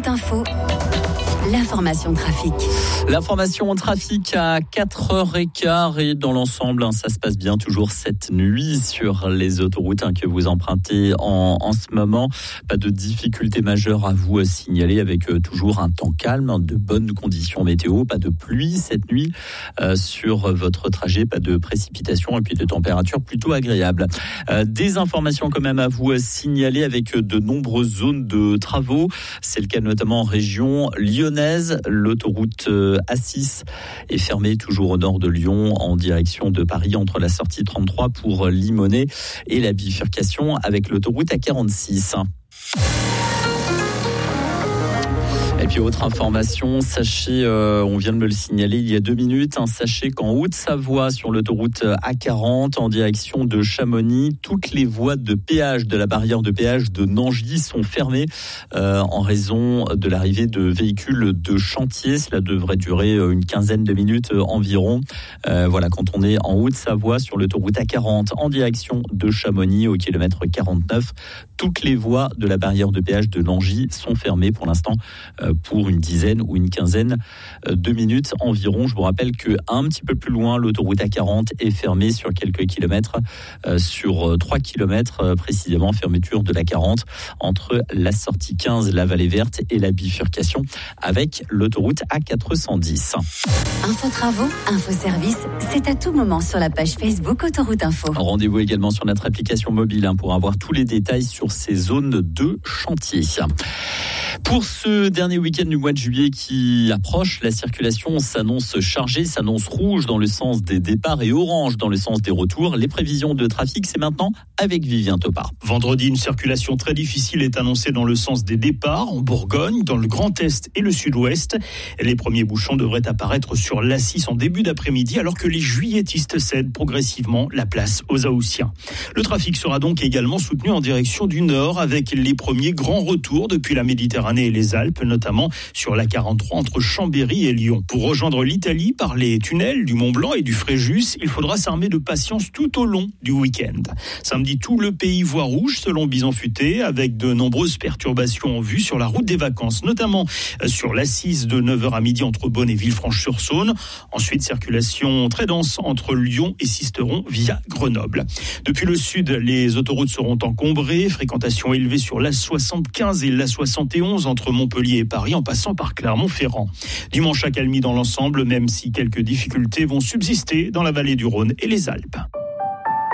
Autoroute Info, l'information trafic. L'information trafic à 4h15 et dans l'ensemble, ça se passe bien toujours cette nuit sur les autoroutes que vous empruntez en ce moment. Pas de difficultés majeures à vous signaler avec toujours un temps calme, de bonnes conditions météo, pas de pluie cette nuit sur votre trajet, pas de précipitations et puis de températures plutôt agréables. Des informations quand même à vous signaler avec de nombreuses zones de travaux. C'est le cas notamment en région lyonnaise. L'autoroute A6 est fermée toujours au nord de Lyon en direction de Paris entre la sortie 33 pour Limonest et la bifurcation avec l'autoroute A46. Et puis autre information, sachez, on vient de me le signaler il y a 2 minutes, sachez qu'en Haute-Savoie sur l'autoroute A40 en direction de Chamonix, toutes les voies de péage de la barrière de péage de Nangy sont fermées en raison de l'arrivée de véhicules de chantier. Cela devrait durer une quinzaine de minutes environ. Voilà, quand on est en Haute-Savoie sur l'autoroute A40 en direction de Chamonix au kilomètre 49, toutes les voies de la barrière de péage de Nangy sont fermées pour l'instant pour une dizaine ou une quinzaine de minutes environ. Je vous rappelle qu'un petit peu plus loin, l'autoroute A40 est fermée sur quelques kilomètres, sur 3 kilomètres précisément, fermeture de la 40 entre la sortie 15, la Vallée Verte et la bifurcation avec l'autoroute A410. Info travaux, info service, c'est à tout moment sur la page Facebook Autoroute Info. Rendez-vous également sur notre application mobile pour avoir tous les détails sur ces zones de chantier. Pour ce dernier week-end du mois de juillet qui approche, la circulation s'annonce chargée, s'annonce rouge dans le sens des départs et orange dans le sens des retours. Les prévisions de trafic, c'est maintenant avec Vivien Topard. Vendredi, une circulation très difficile est annoncée dans le sens des départs, en Bourgogne, dans le Grand Est et le Sud-Ouest. Les premiers bouchons devraient apparaître sur l'A6 en début d'après-midi, alors que les juilletistes cèdent progressivement la place aux Haussiens. Le trafic sera donc également soutenu en direction du nord, avec les premiers grands retours depuis la Méditerranée et les Alpes, notamment sur la 43 entre Chambéry et Lyon. Pour rejoindre l'Italie par les tunnels du Mont-Blanc et du Fréjus, il faudra s'armer de patience tout au long du week-end. Samedi, tout le pays voit rouge selon Bison Futé, avec de nombreuses perturbations en vue sur la route des vacances, notamment sur l'A6 de 9h à midi entre Beaune et Villefranche-sur-Saône. Ensuite, circulation très dense entre Lyon et Sisteron via Grenoble. Depuis le sud, les autoroutes seront encombrées, fréquentation élevée sur l'A75 et l'A71 entre Montpellier et Paris en passant par Clermont-Ferrand. Dimanche accalmie dans l'ensemble, même si quelques difficultés vont subsister dans la vallée du Rhône et les Alpes.